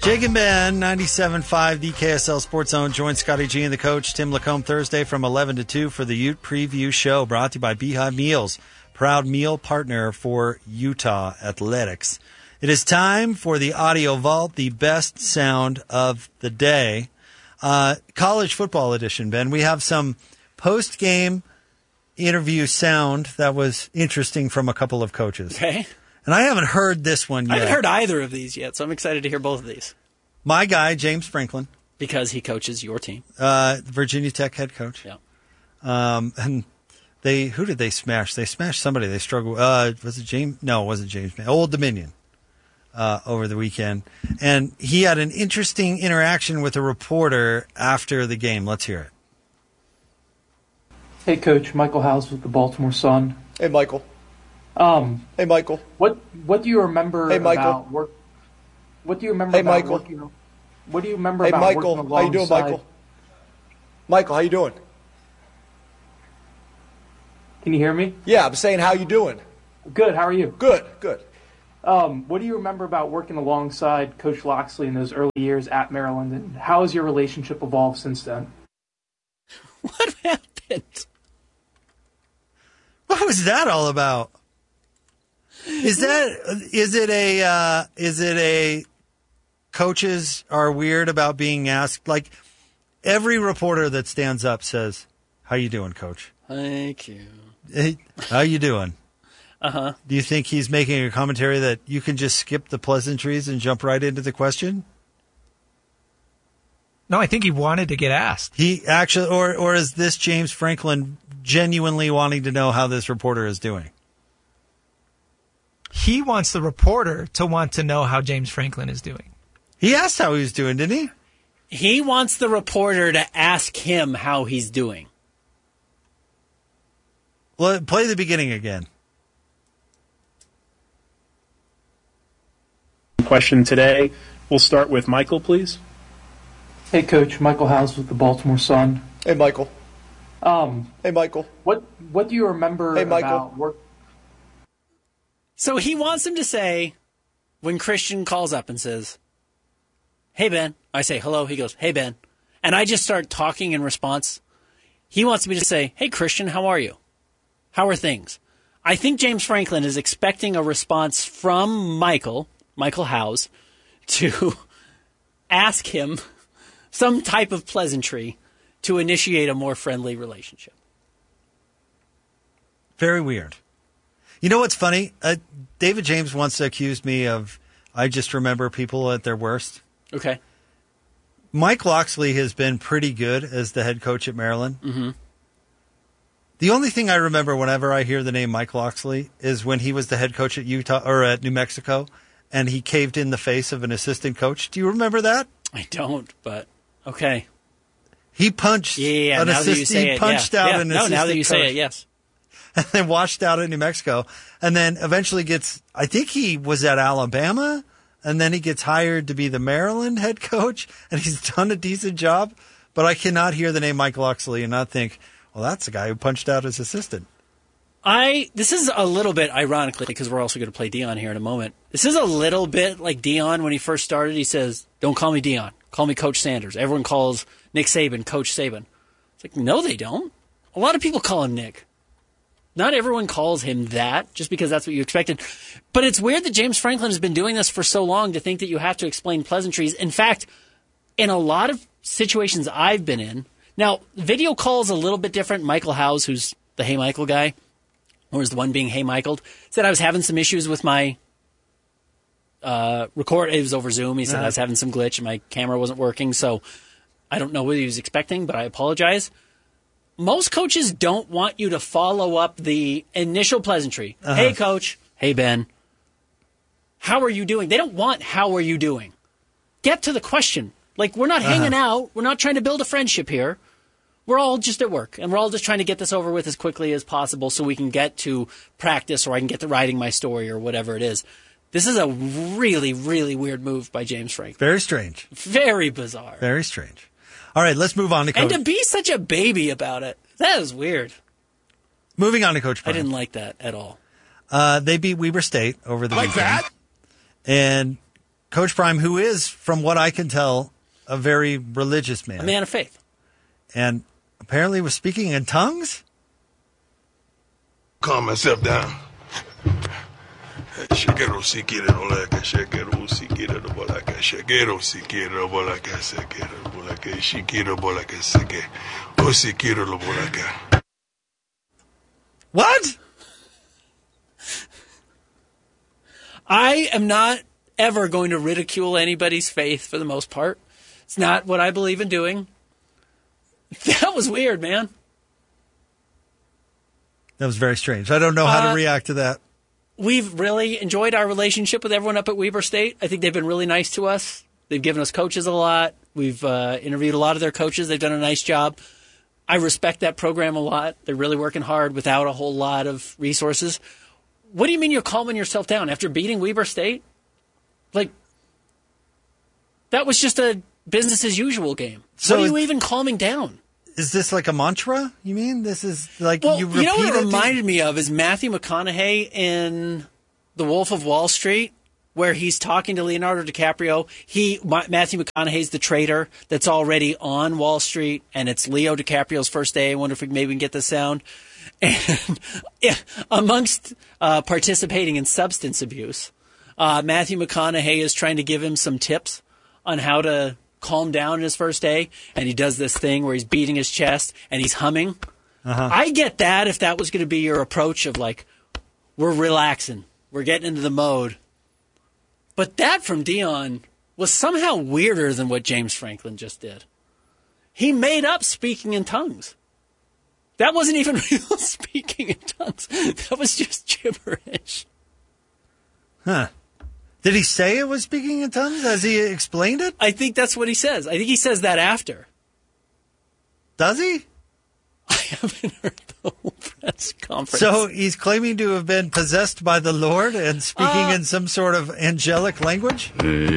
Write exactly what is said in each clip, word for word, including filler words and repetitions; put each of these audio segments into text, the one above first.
Jake and Ben, ninety-seven point five, the K S L Sports Zone. Join Scotty G and the coach, Tim Lacombe, Thursday from eleven to two for the Ute Preview Show, brought to you by Beehive Meals, proud meal partner for Utah Athletics. It is time for the Audio Vault, the best sound of the day. Uh, college football edition, Ben. We have some post-game interview sound that was interesting from a couple of coaches. Okay. And I haven't heard this one yet. I haven't heard either of these yet, so I'm excited to hear both of these. My guy, James Franklin. Because he coaches your team. Uh, Virginia Tech head coach. Yeah. Um, and they, who did they smash? They smashed somebody. They struggled. Uh, was it James? No, it wasn't James. Old Dominion. Uh, over the weekend. And he had an interesting interaction with a reporter after the game. Let's hear it. Hey, Coach. Michael Howes with the Baltimore Sun. Hey, Michael. Um, hey, Michael. What What do you remember hey, Michael. about work? What do you remember hey, about Michael. working? What do you remember hey, about Michael. working How you doing, Michael? Michael, how you doing? Can you hear me? Yeah, I'm saying how you doing. Good. How are you? Good. Good. Um, what do you remember about working alongside Coach Loxley in those early years at Maryland, and how has your relationship evolved since then? What happened? What was that all about? Is that is it a uh, is it a coaches are weird about being asked? Like every reporter that stands up says, "How you doing, Coach?" Thank you. Hey, how you doing? Uh huh. Do you think he's making a commentary that you can just skip the pleasantries and jump right into the question? No, I think he wanted to get asked. He actually, or or is this James Franklin genuinely wanting to know how this reporter is doing? He wants the reporter to want to know how James Franklin is doing. He asked how he was doing, didn't he? He wants the reporter to ask him how he's doing. Well, play the beginning again. Question today. We'll start with Michael, please. Hey, Coach. Michael Howes with the Baltimore Sun. Hey, Michael. Um, hey, Michael. What What do you remember hey, Michael. about work? So he wants him to say, when Christian calls up and says, "Hey, Ben," I say, "Hello." He goes, "Hey, Ben." And I just start talking in response. He wants me to say, "Hey, Christian, how are you? How are things?" I think James Franklin is expecting a response from Michael, Michael Howes, to ask him some type of pleasantry to initiate a more friendly relationship. Very weird. You know what's funny? Uh, David James once accused me of, I just remember people at their worst. Okay. Mike Loxley has been pretty good as the head coach at Maryland. Mm-hmm. The only thing I remember whenever I hear the name Mike Loxley is when he was the head coach at Utah or at New Mexico, and he caved in the face of an assistant coach. Do you remember that? I don't, but okay. He punched yeah, yeah, an now that you assistant. say He it, punched yeah. out yeah. an no, assistant now that you coach. say it, yes. And then washed out in New Mexico. And then eventually gets, I think he was at Alabama, and then he gets hired to be the Maryland head coach, and he's done a decent job. But I cannot hear the name Mike Loxley and not think, well, that's the guy who punched out his assistant. I This is a little bit, ironically, because we're also going to play Dion here in a moment. This is a little bit like Dion when he first started. He says, "Don't call me Dion. Call me Coach Sanders." Everyone calls Nick Saban Coach Saban. It's like, no, they don't. A lot of people call him Nick. Not everyone calls him that just because that's what you expected. But it's weird that James Franklin has been doing this for so long to think that you have to explain pleasantries. In fact, in a lot of situations I've been in, now, video call is a little bit different. Michael Howes, who's the Hey Michael guy, or is the one being Hey Michael'd, said I was having some issues with my uh, record. It was over Zoom. He said uh-huh. I was having some glitch and my camera wasn't working. So I don't know what he was expecting, but I apologize. Most coaches don't want you to follow up the initial pleasantry. Uh-huh. Hey, Coach. Hey, Ben. How are you doing? They don't want how are you doing. Get to the question. Like, we're not uh-huh. hanging out. We're not trying to build a friendship here. We're all just at work, and we're all just trying to get this over with as quickly as possible so we can get to practice or I can get to writing my story or whatever it is. This is a really, really weird move by James Franklin. Very strange. Very bizarre. Very strange. All right, let's move on to Coach. And to be such a baby about it, that is weird. Moving on to Coach Prime. I didn't like that at all. Uh, they beat Weber State over the like weekend. That? And Coach Prime, who is, from what I can tell, a very religious man. A man of faith. And apparently was speaking in tongues? Calm myself down. Shakero si quiere no la que shakero si quiere no la que shakero si quiere no la que shakero no la que si quiere no la que shake o si quiere no la que. What? I am not ever going to ridicule anybody's faith for the most part. It's not what I believe in doing. That was weird, man. That was very strange. I don't know how Uh, to react to that. We've really enjoyed our relationship with everyone up at Weber State. I think they've been really nice to us. They've given us coaches a lot. We've uh, interviewed a lot of their coaches. They've done a nice job. I respect that program a lot. They're really working hard without a whole lot of resources. What do you mean you're calming yourself down after beating Weber State? Like, that was just a business as usual game. So what are you it- even calming down? Is this like a mantra, you mean? This is like Well, you you, repeat know what it it? reminded me of is Matthew McConaughey in The Wolf of Wall Street, where he's talking to Leonardo DiCaprio. He Ma- Matthew McConaughey's the trader that's already on Wall Street, and it's Leo DiCaprio's first day. I wonder if we maybe can get the sound. And yeah, amongst uh, participating in substance abuse, uh, Matthew McConaughey is trying to give him some tips on how to calm down in his first day, and he does this thing where he's beating his chest and he's humming. Uh-huh. I get that if that was going to be your approach of like, we're relaxing, we're getting into the mode. But that from Dion was somehow weirder than what James Franklin just did. He made up speaking in tongues. That wasn't even real speaking in tongues. That was just gibberish. Huh. Did he say it was speaking in tongues? Has he explained it? I think that's what he says. I think he says that after. Does he? I haven't heard the whole press conference. So he's claiming to have been possessed by the Lord and speaking Uh, in some sort of angelic language?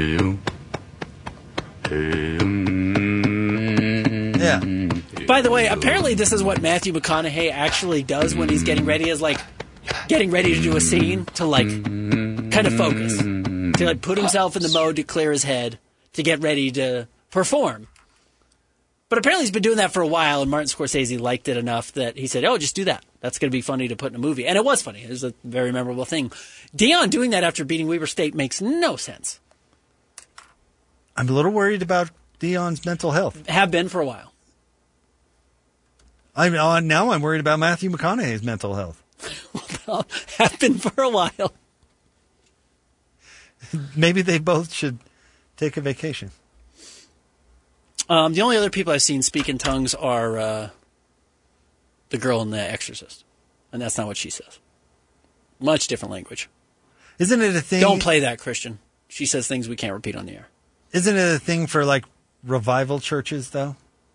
Yeah. By the way, apparently this is what Matthew McConaughey actually does when he's getting ready, is like getting ready to do a scene to like kind of focus, to like put himself in the mode to clear his head, to get ready to perform. But apparently he's been doing that for a while, and Martin Scorsese liked it enough that he said, oh, just do that. That's going to be funny to put in a movie. And it was funny. It was a very memorable thing. Dion doing that after beating Weber State makes no sense. I'm a little worried about Dion's mental health. Have been for a while. I'm uh, now I'm worried about Matthew McConaughey's mental health. Have been for a while. Maybe they both should take a vacation. Um, the only other people I've seen speak in tongues are uh, the girl in The Exorcist. And that's not what she says. Much different language. Isn't it a thing? Don't play that, Christian. She says things we can't repeat on the air. Isn't it a thing for like revival churches though?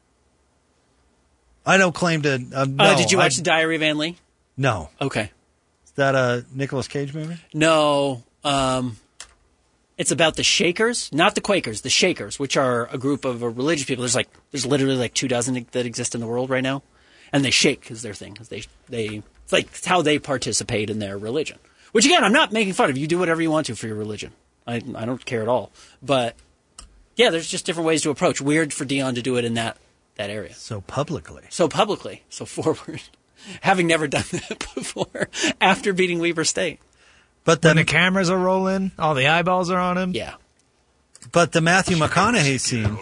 I don't claim to. Um, no, uh, did you watch I, The Diary of Anne Lee? No. Okay. Is that a Nicolas Cage movie? No. Um, it's about the Shakers, not the Quakers, the Shakers, which are a group of uh, religious people. There's like there's literally like two dozen that exist in the world right now, and they shake is their thing. They they it's like it's how they participate in their religion. Which again, I'm not making fun of. You do whatever you want to for your religion. I I don't care at all. But yeah, there's just different ways to approach. Weird for Dion to do it in that that area. So publicly. So publicly. So forward. Having never done that before after beating Weber State. But When the, the cameras are rolling, all the eyeballs are on him. Yeah. but the Matthew McConaughey scene.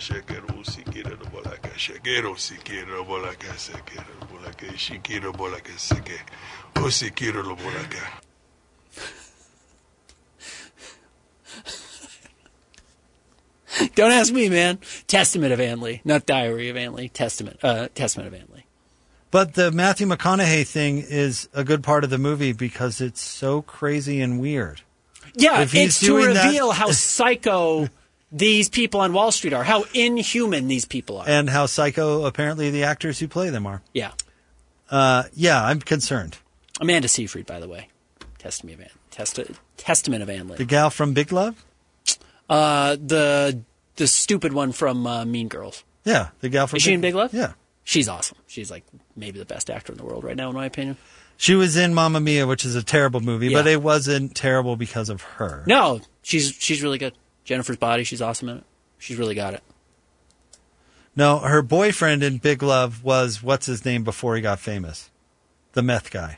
Don't ask me, man. Testament of Anne Lee, not Diary of Anne Lee. Testament, uh, Testament of Anne Lee. But the Matthew McConaughey thing is a good part of the movie because it's so crazy and weird. Yeah, If he's it's to doing that- reveal how psycho these people on Wall Street are, how inhuman these people are. And how psycho apparently the actors who play them are. Yeah. Uh, yeah, I'm concerned. Amanda Seyfried, by the way. Testament of Anne, Test- Testament of Anne The Lee. gal from Big Love? Uh, the the stupid one from uh, Mean Girls. Yeah, the gal from Is she in Big Love? Yeah. She's awesome. She's like maybe the best actor in the world right now, in my opinion. She was in Mamma Mia, which is a terrible movie, Yeah. but it wasn't terrible because of her. No, she's she's really good. Jennifer's Body, she's awesome in it. She's really got it. No, her boyfriend in Big Love was, what's his name before he got famous? The meth guy.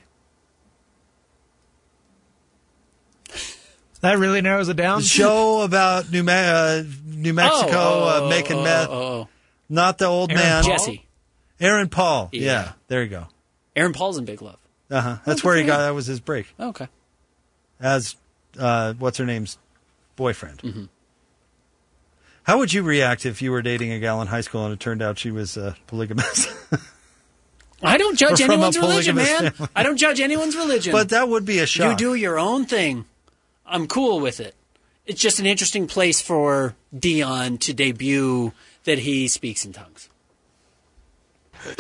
That really narrows it down? The show about New, Me- uh, New Mexico oh, oh, uh, making oh, meth. Oh, oh. Not the old Aaron man. Paul? Jesse. Aaron Paul. Yeah. Yeah. There you go. Aaron Paul's in Big Love. Uh-huh. That's Oh, where he good got, for him. that was his break. Oh, okay. As, uh, what's her name's boyfriend. Mm-hmm. How would you react if you were dating a gal in high school and it turned out she was uh, polygamous? I don't judge Or from a anyone's religion, polygamous man. family. I don't judge anyone's religion. But that would be a shock. You do your own thing. I'm cool with it. It's just an interesting place for Dion to debut that he speaks in tongues. I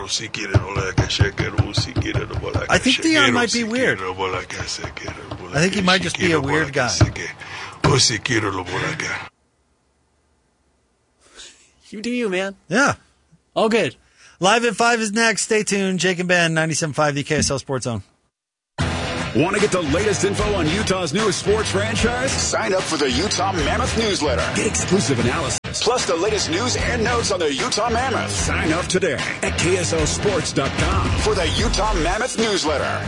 think Dion might be weird. I think he might just be a weird guy. You do you, man. Yeah. All good. Live at five is next. Stay tuned. Jake and Ben, ninety-seven point five, the K S L Sports Zone. Want to get the latest info on Utah's newest sports franchise? Sign up for the Utah Mammoth newsletter. Get exclusive analysis, plus the latest news and notes on the Utah Mammoth. Sign up today at K S L sports dot com for the Utah Mammoth newsletter.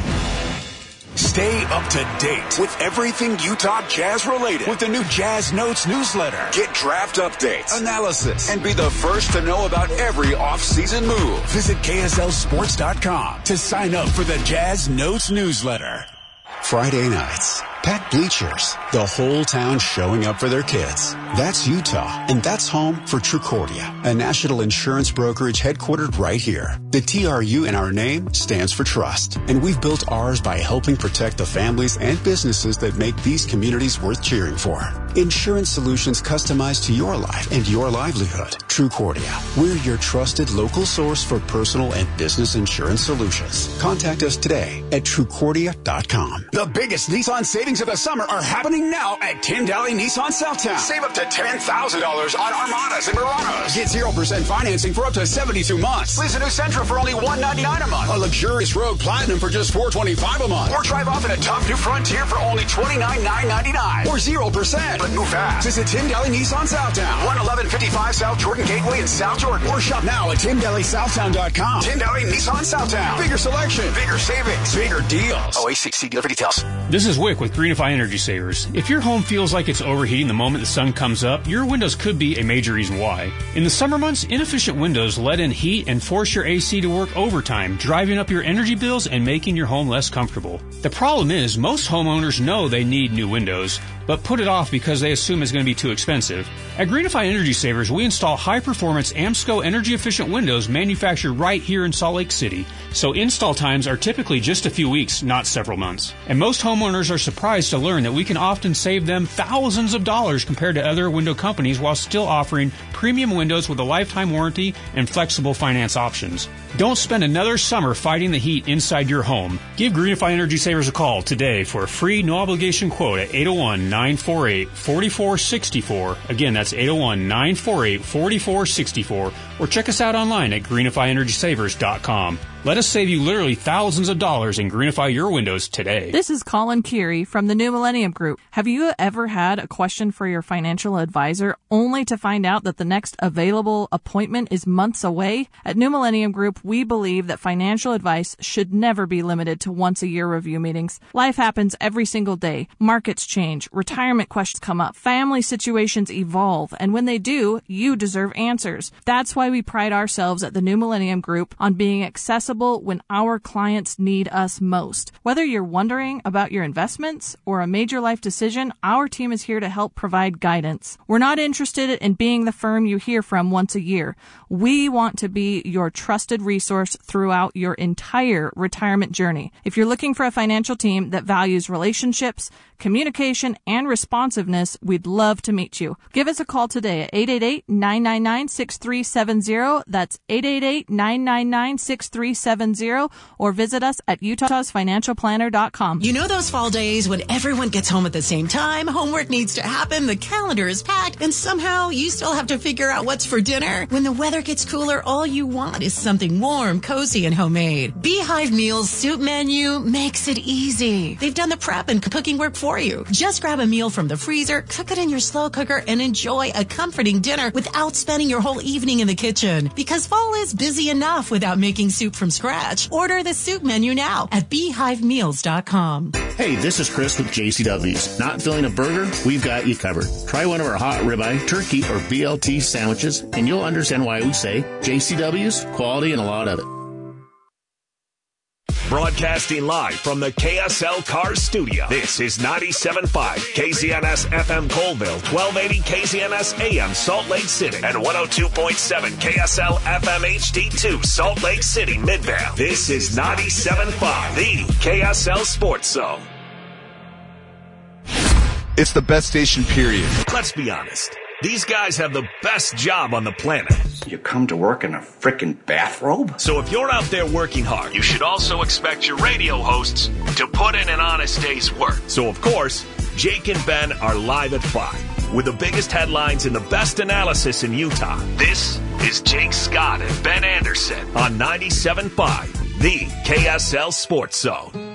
Stay up to date with everything Utah Jazz related with the new Jazz Notes newsletter. Get draft updates, analysis, and be the first to know about every off-season move. Visit K S L sports dot com to sign up for the Jazz Notes newsletter. Friday nights, packed bleachers, the whole town showing up for their kids. That's Utah, and that's home for Trucordia, a national insurance brokerage headquartered right here. The T R U in our name stands for trust, and we've built ours by helping protect the families and businesses that make these communities worth cheering for. Insurance solutions customized to your life and your livelihood. Trucordia, we're your trusted local source for personal and business insurance solutions. Contact us today at Trucordia dot com. The biggest Nissan savings of the summer are happening now at Tim Daly Nissan Southtown. Save up to ten thousand dollars on Armadas and Muranos. Get zero percent financing for up to seventy-two months. Lease a new Sentra for only one hundred ninety-nine dollars a month. A luxurious Rogue Platinum for just four hundred twenty-five dollars a month. Or drive off in a tough new Frontier for only twenty-nine thousand nine hundred ninety-nine dollars. Or zero percent. But move fast. Visit Tim Daly Nissan Southtown. one eleven fifty-five South Jordan Gateway in South Jordan. Or shop now at Tim Daly Southtown dot com. Tim Daly Nissan Southtown. Bigger selection. Bigger savings. Bigger deals. O A six C dealer for details. This is Wick with Greenify Energy Savers. If your home feels like it's overheating the moment the sun comes up, your windows could be a major reason why. In the summer months, inefficient windows let in heat and force your A C to work overtime, driving up your energy bills and making your home less comfortable. The problem is, most homeowners know they need new windows, but put it off because they assume it's going to be too expensive. At Greenify Energy Savers, we install high-performance AMSCO energy-efficient windows manufactured right here in Salt Lake City, so install times are typically just a few weeks, not several months. And most homeowners are surprised to learn that we can often save them thousands of dollars compared to other window companies while still offering premium windows with a lifetime warranty and flexible finance options. Don't spend another summer fighting the heat inside your home. Give Greenify Energy Savers a call today for a free no-obligation quote at eight oh one, nine four eight, four four six four. Again, that's eight oh one, nine four eight, four four six four. Or check us out online at greenify energy savers dot com. Let us save you literally thousands of dollars and greenify your windows today. This is Colin Keary from the New Millennium Group. Have you ever had a question for your financial advisor only to find out that the next available appointment is months away? At New Millennium Group, we believe that financial advice should never be limited to once-a-year review meetings. Life happens every single day. Markets change, retirement questions come up, family situations evolve, and when they do, you deserve answers. That's why we pride ourselves at the New Millennium Group on being accessible when our clients need us most. Whether you're wondering about your investments or a major life decision, our team is here to help provide guidance. We're not interested in being the firm you hear from once a year. We want to be your trusted resource throughout your entire retirement journey. If you're looking for a financial team that values relationships, communication, and responsiveness, we'd love to meet you. Give us a call today at eight eight eight, nine nine nine, six three seven zero. That's eight eight eight, nine nine nine, six three seven zero. seven zero or visit us at utahs financial planner dot com. You know those fall days when everyone gets home at the same time, homework needs to happen, the calendar is packed, and somehow you still have to figure out what's for dinner? When the weather gets cooler, all you want is something warm, cozy, and homemade. Beehive Meals Soup Menu makes it easy. They've done the prep and cooking work for you. Just grab a meal from the freezer, cook it in your slow cooker, and enjoy a comforting dinner without spending your whole evening in the kitchen. Because fall is busy enough without making soup from scratch. Order the soup menu now at beehive meals dot com. Hey, this is Chris with J C W's. Not filling a burger? We've got you covered. Try one of our hot ribeye, turkey, or B L T sandwiches, and you'll understand why we say J C W's, quality and a lot of it. Broadcasting live from the K S L Cars Studio. This is ninety-seven point five K Z N S F M Colville, twelve eighty K Z N S A M Salt Lake City, and one oh two point seven K S L F M H D two Salt Lake City, Midvale. This is ninety-seven point five, the K S L Sports Zone. It's the best station, period. Let's be honest. These guys have the best job on the planet. You come to work in a frickin' bathrobe? So if you're out there working hard, you should also expect your radio hosts to put in an honest day's work. So of course, Jake and Ben are live at five with the biggest headlines and the best analysis in Utah. This is Jake Scott and Ben Anderson on ninety-seven point five, the K S L Sports Zone.